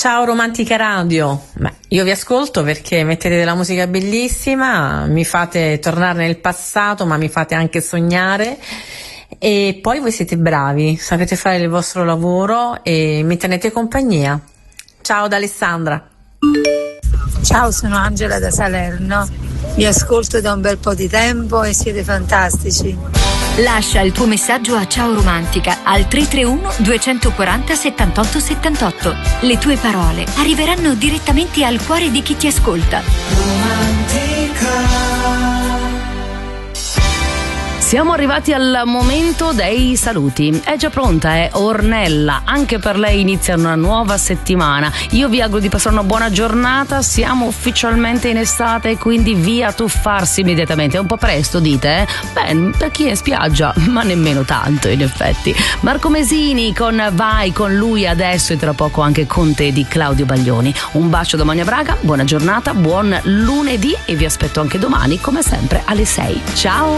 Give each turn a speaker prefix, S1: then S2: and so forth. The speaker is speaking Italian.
S1: Ciao Romantica Radio. Beh, io vi ascolto perché mettete della musica bellissima, mi fate tornare nel passato, ma mi fate anche sognare. E poi voi siete bravi, sapete fare il vostro lavoro e mi tenete compagnia. Ciao da Alessandra.
S2: Ciao, sono Angela da Salerno. Vi ascolto da un bel po' di tempo e siete fantastici.
S3: Lascia il tuo messaggio a Ciao Romantica al 331 240 78 78. Le tue parole arriveranno direttamente al cuore di chi ti ascolta.
S4: Siamo arrivati al momento dei saluti. È già pronta, è Ornella. Anche per lei inizia una nuova settimana. Io vi auguro di passare una buona giornata. Siamo ufficialmente in estate, quindi via tuffarsi immediatamente. È un po' presto, dite? Beh, per chi è in spiaggia, ma nemmeno tanto, in effetti. Marco Mesini con Vai con lui adesso e tra poco anche con te di Claudio Baglioni. Un bacio da Monia Braga, buona giornata, buon lunedì e vi aspetto anche domani, come sempre, alle 6. Ciao!